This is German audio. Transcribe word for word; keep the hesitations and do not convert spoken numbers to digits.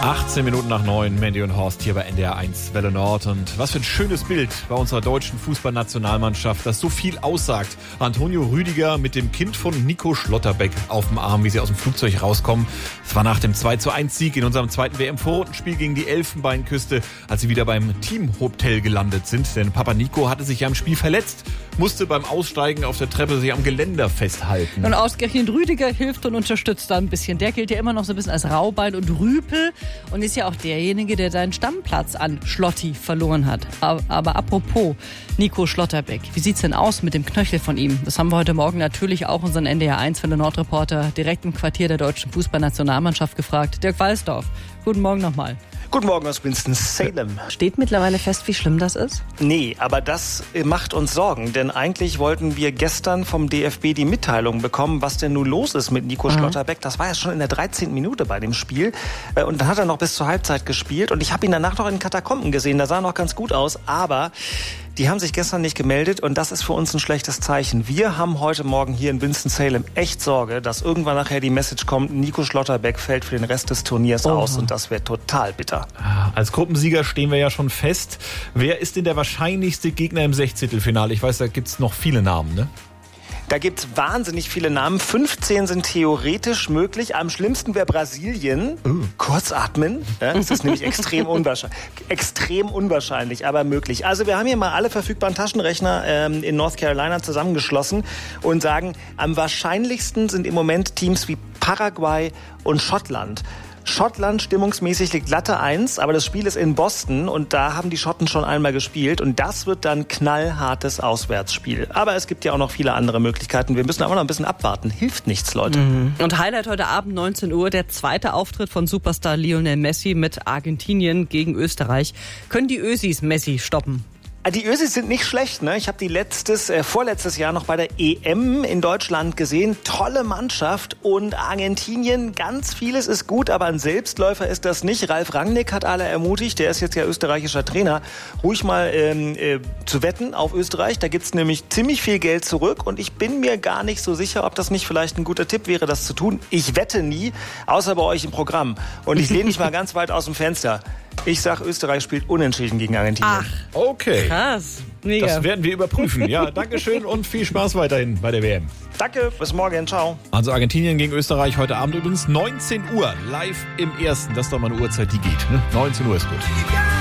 achtzehn Minuten nach neun, Mandy und Horst hier bei N D R eins Welle Nord. Und was für ein schönes Bild bei unserer deutschen Fußballnationalmannschaft, das so viel aussagt. Antonio Rüdiger mit dem Kind von Nico Schlotterbeck auf dem Arm, wie sie aus dem Flugzeug rauskommen. Es war nach dem zwei zu eins Sieg in unserem zweiten W M-Vorrundenspiel gegen die Elfenbeinküste, als sie wieder beim Teamhotel gelandet sind. Denn Papa Nico hatte sich ja im Spiel verletzt, musste beim Aussteigen auf der Treppe sich am Geländer festhalten. Und ausgerechnet Rüdiger hilft und unterstützt da ein bisschen. Der gilt ja immer noch so ein bisschen als Raubein und Rüpel und ist ja auch derjenige, der seinen Stammplatz an Schlotti verloren hat. Aber, aber apropos Nico Schlotterbeck, wie sieht's denn aus mit dem Knöchel von ihm? Das haben wir heute Morgen natürlich auch unseren N D R eins Welle Nord Reporter direkt im Quartier der deutschen Fußballnationalmannschaft gefragt. Dirk Walsdorf, guten Morgen nochmal. Guten Morgen aus Winston-Salem. Steht mittlerweile fest, wie schlimm das ist? Nee, aber das macht uns Sorgen, denn eigentlich wollten wir gestern vom D F B die Mitteilung bekommen, was denn nun los ist mit Nico mhm. Schlotterbeck. Das war ja schon in der dreizehnten Minute bei dem Spiel und dann hat er noch bis zur Halbzeit gespielt und ich habe ihn danach noch in den Katakomben gesehen, da sah noch ganz gut aus, aber die haben sich gestern nicht gemeldet und das ist für uns ein schlechtes Zeichen. Wir haben heute Morgen hier in Winston-Salem echt Sorge, dass irgendwann nachher die Message kommt, Nico Schlotterbeck fällt für den Rest des Turniers oh. aus und das wäre total bitter. Als Gruppensieger stehen wir ja schon fest. Wer ist denn der wahrscheinlichste Gegner im Sechzehntelfinale? Ich weiß, da gibt's noch viele Namen, ne? Da gibt's wahnsinnig viele Namen. fünfzehn sind theoretisch möglich. Am schlimmsten wäre Brasilien. Uh. Kurz atmen. Ja, das ist nämlich extrem unwahrscheinlich. Extrem unwahrscheinlich, aber möglich. Also wir haben hier mal alle verfügbaren Taschenrechner ähm, in North Carolina zusammengeschlossen und sagen, am wahrscheinlichsten sind im Moment Teams wie Paraguay und Schottland. Schottland stimmungsmäßig liegt Latte eins, aber das Spiel ist in Boston und da haben die Schotten schon einmal gespielt und das wird dann knallhartes Auswärtsspiel. Aber es gibt ja auch noch viele andere Möglichkeiten. Wir müssen aber noch ein bisschen abwarten. Hilft nichts, Leute. Mhm. Und Highlight heute Abend neunzehn Uhr, der zweite Auftritt von Superstar Lionel Messi mit Argentinien gegen Österreich. Können die Ösis Messi stoppen? Die Ösis sind nicht schlecht, ne? Ich habe die letztes, äh, vorletztes Jahr noch bei der E M in Deutschland gesehen. Tolle Mannschaft und Argentinien, ganz vieles ist gut, aber ein Selbstläufer ist das nicht. Ralf Rangnick hat alle ermutigt, der ist jetzt ja österreichischer Trainer, ruhig mal ähm, äh, zu wetten auf Österreich. Da gibt's nämlich ziemlich viel Geld zurück und ich bin mir gar nicht so sicher, ob das nicht vielleicht ein guter Tipp wäre, das zu tun. Ich wette nie, außer bei euch im Programm. Und ich lehne mich mal ganz weit aus dem Fenster. Ich sag, Österreich spielt unentschieden gegen Argentinien. Ach, okay. Krass. Mega. Das werden wir überprüfen. Ja, Dankeschön und viel Spaß weiterhin bei der W M. Danke, bis morgen, ciao. Also Argentinien gegen Österreich heute Abend übrigens neunzehn Uhr, live im Ersten. Das ist doch mal eine Uhrzeit, die geht. Ne? neunzehn Uhr ist gut.